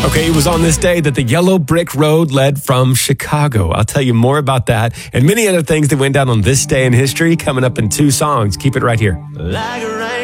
Okay, it was on this day that the yellow brick road led from Chicago. I'll tell you more about that and many other things that went down on this day in history coming up in 2 songs. Keep it right here. Like a